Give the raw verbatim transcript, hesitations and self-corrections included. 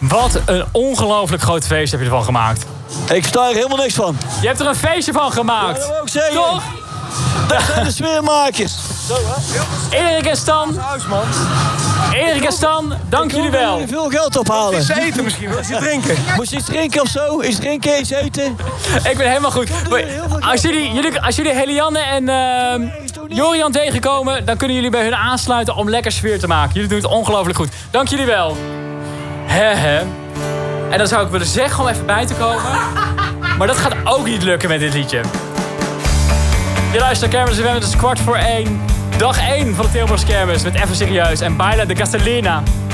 Wat een ongelooflijk groot feest heb je ervan gemaakt. Ik sta er helemaal niks van. Je hebt er een feestje van gemaakt. Ja, dat wil ik zeggen. Toch? Dat zijn de sfeermakers. Zo, hè? Erik en Stan. Erik en Stan, dank jullie wel. Ik wil veel geld ophalen. Iets eten misschien, iets drinken. Moest je iets drinken of zo? Iets drinken, iets eten? Ik ben helemaal goed. Als jullie, jullie, als jullie Helianne en uh, Jorian tegenkomen, dan kunnen jullie bij hun aansluiten om lekker sfeer te maken. Jullie doen het ongelooflijk goed. Dank jullie wel. He, he. En dan zou ik willen zeggen om even bij te komen. Maar dat gaat ook niet lukken met dit liedje. Je luistert naar Kermis F M, het is kwart voor één. Dag één van de Tilburgse Kermis met Even Serieus en Baila de Castellina.